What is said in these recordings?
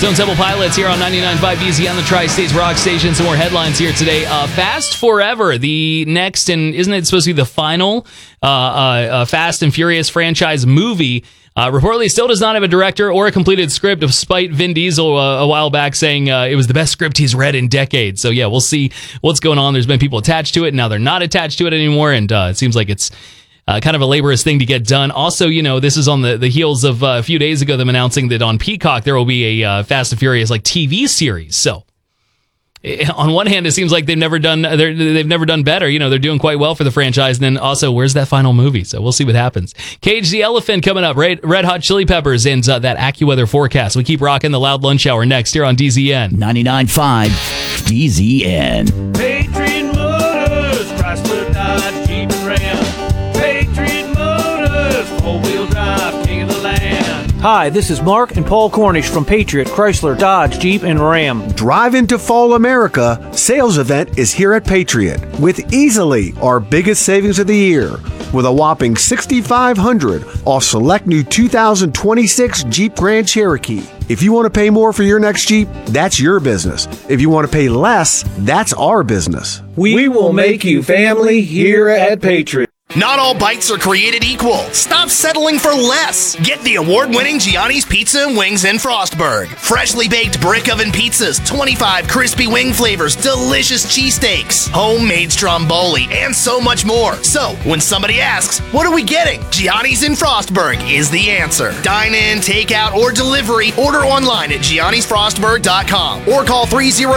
Stone Temple Pilots here on 99.5 Easy on the Tri-States Rock Station. Some more headlines here today. Fast Forever, the next, and isn't it supposed to be the final Fast and Furious franchise movie, reportedly still does not have a director or a completed script, despite Vin Diesel a while back saying it was the best script he's read in decades. So yeah, we'll see what's going on. There's been people attached to it, and now they're not attached to it anymore, and it seems like it's kind of a laborious thing to get done. Also, this is on the heels of a few days ago them announcing that on Peacock there will be a Fast and Furious TV series. So on one hand, it seems like they've never done better. They're doing quite well for the franchise. And then also, where's that final movie? So we'll see what happens. Cage the Elephant coming up. Red Hot Chili Peppers and that AccuWeather forecast. We keep rocking the Loud Lunch Hour next here on DZN 99.5 DZN. Patriot Motors, Chrysler, Dodge, Jeep, and Ram. Patriot Motors, four-wheel drive, king of the land. Hi, this is Mark and Paul Cornish from Patriot, Chrysler, Dodge, Jeep, and Ram. Drive into Fall America sales event is here at Patriot with easily our biggest savings of the year with a whopping $6,500 off select new 2026 Jeep Grand Cherokee. If you want to pay more for your next Jeep, that's your business. If you want to pay less, that's our business. We will make you family here at Patriot. Not all bites are created equal. Stop settling for less. Get the award-winning Gianni's Pizza and Wings in Frostburg. Freshly baked brick oven pizzas, 25 crispy wing flavors, delicious cheesesteaks, homemade stromboli, and so much more. So, when somebody asks, what are we getting? Gianni's in Frostburg is the answer. Dine in, take out, or delivery. Order online at giannisfrostburg.com or call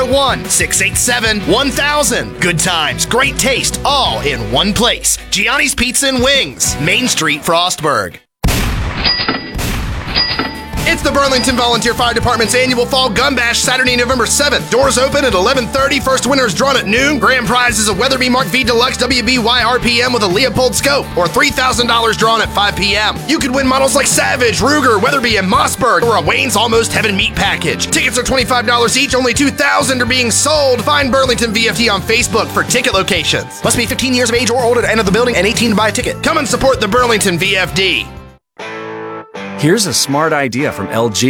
301-687-1000. Good times, great taste, all in one place. Gianni's Pizza and Wings, Main Street, Frostburg. It's the Burlington Volunteer Fire Department's annual Fall Gun Bash, Saturday, November 7th. Doors open at 11:30. First winner is drawn at noon. Grand prize is a Weatherby Mark V Deluxe WBY RPM with a Leopold scope, or $3,000 drawn at 5 p.m. You could win models like Savage, Ruger, Weatherby, and Mossberg, or a Wayne's Almost Heaven meat package. Tickets are $25 each. Only 2,000 are being sold. Find Burlington VFD on Facebook for ticket locations. Must be 15 years of age or older to enter the building and 18 to buy a ticket. Come and support the Burlington VFD. Here's a smart idea from LG.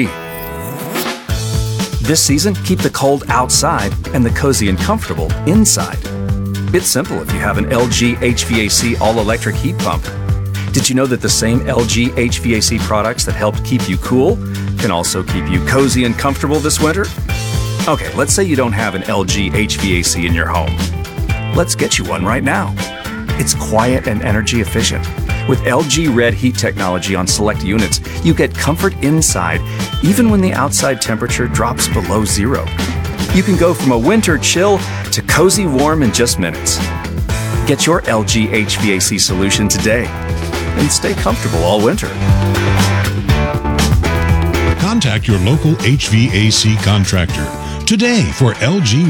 This season, keep the cold outside and the cozy and comfortable inside. It's simple if you have an LG HVAC all-electric heat pump. Did you know that the same LG HVAC products that helped keep you cool can also keep you cozy and comfortable this winter? Okay, let's say you don't have an LG HVAC in your home. Let's get you one right now. It's quiet and energy efficient. With LG Red Heat technology on select units, you get comfort inside, even when the outside temperature drops below zero. You can go from a winter chill to cozy warm in just minutes. Get your LG HVAC solution today and stay comfortable all winter. Contact your local HVAC contractor today for LG